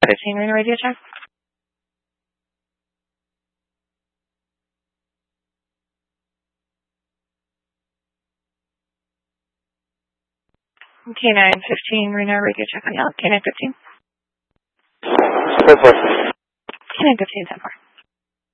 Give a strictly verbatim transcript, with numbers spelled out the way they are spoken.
fifteen, Reno radio check. K nine fifteen, Reno radio check on Yelp. K nine fifteen. ten four. K nine fifteen, ten four.